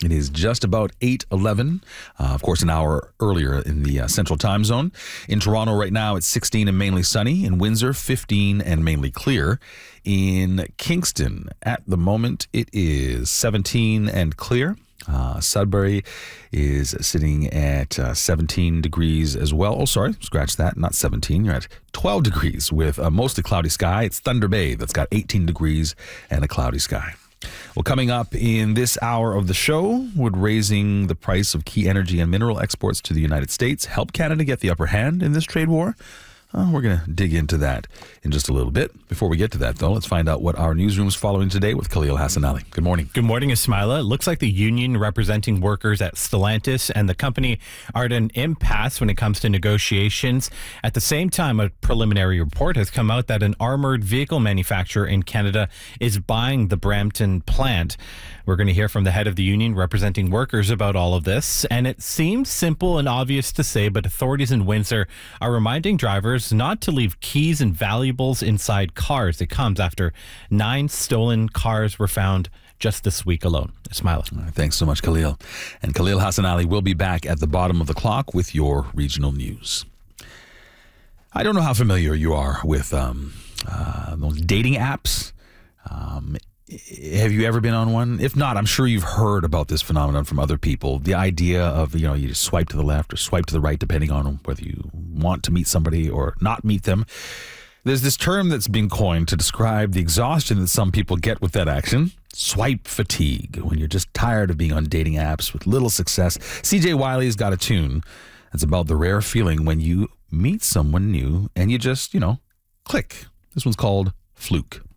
It is just about 8:11, of course, an hour earlier in the Central Time Zone. In Toronto right now, it's 16 and mainly sunny. In Windsor, 15 and mainly clear. In Kingston, at the moment, it is 17 and clear. Sudbury is sitting at 17 degrees as well. Oh, sorry, scratch that. Not 17. You're at 12 degrees with a mostly cloudy sky. It's Thunder Bay that's got 18 degrees and a cloudy sky. Well, coming up in this hour of the show, would raising the price of key energy and mineral exports to the United States help Canada get the upper hand in this trade war? We're going to dig into that in just a little bit. Before we get to that, though, let's find out what our newsroom's following today with Khalil Hassan Ali. Good morning. Good morning, Ismaila. It looks like the union representing workers at Stellantis and the company are at an impasse when it comes to negotiations. At the same time, a preliminary report has come out that an armored vehicle manufacturer in Canada is buying the Brampton plant. We're going to hear from the head of the union representing workers about all of this. And it seems simple and obvious to say, but authorities in Windsor are reminding drivers not to leave keys and valuables inside cars. It comes after 9 stolen cars were found just this week alone. Ismaila. Thanks so much, Khalil. And Khalil Hassan Ali will be back at the bottom of the clock with your regional news. I don't know how familiar you are with those dating apps. Have you ever been on one? If not, I'm sure you've heard about this phenomenon from other people. The idea of, you just swipe to the left or swipe to the right, depending on whether you want to meet somebody or not meet them. There's this term that's been coined to describe the exhaustion that some people get with that action. Swipe fatigue, when you're just tired of being on dating apps with little success. CJ Wiley's got a tune that's about the rare feeling when you meet someone new and you just, click. This one's called Fluke.